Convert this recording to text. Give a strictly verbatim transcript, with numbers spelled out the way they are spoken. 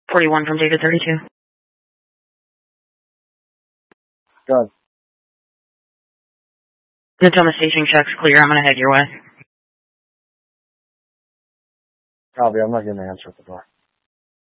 forty-one from David thirty-two. Done. Natoma station check's clear. I'm going to head your way. Copy. I'm not getting an answer at the door.